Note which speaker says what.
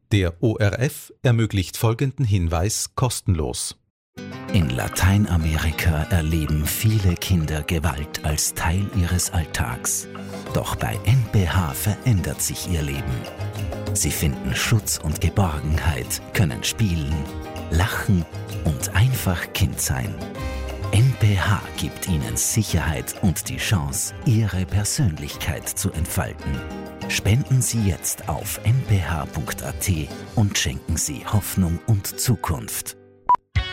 Speaker 1: Der ORF ermöglicht folgenden Hinweis kostenlos.
Speaker 2: In Lateinamerika erleben viele Kinder Gewalt als Teil ihres Alltags. Doch bei NPH verändert sich ihr Leben. Sie finden Schutz und Geborgenheit, können spielen, lachen und einfach Kind sein. NPH gibt ihnen Sicherheit und die Chance, ihre Persönlichkeit zu entfalten. Spenden Sie jetzt auf nph.at und schenken Sie Hoffnung und Zukunft.